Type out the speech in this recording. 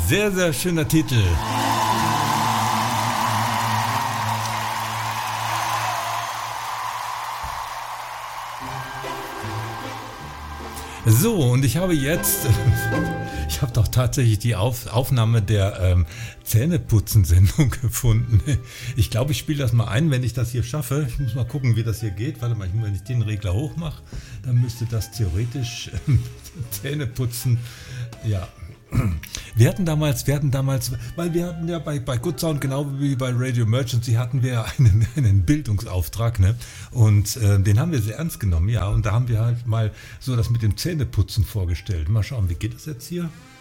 Sehr, sehr schöner Titel. So, und ich habe jetzt, ich habe doch tatsächlich die Aufnahme der Zähneputzen-Sendung gefunden. Ich glaube, ich spiele das mal ein, wenn ich das hier schaffe. Ich muss mal gucken, wie das hier geht. Warte mal, wenn ich den Regler hoch mache, dann müsste das theoretisch Zähneputzen, ja. Wir hatten damals, weil wir hatten ja bei Good Sound, genau wie bei Radio Emergency, hatten wir einen Bildungsauftrag, ne? Und den haben wir sehr ernst genommen, ja. Und da haben wir halt mal so das mit dem Zähneputzen vorgestellt. Mal schauen, wie geht das jetzt hier?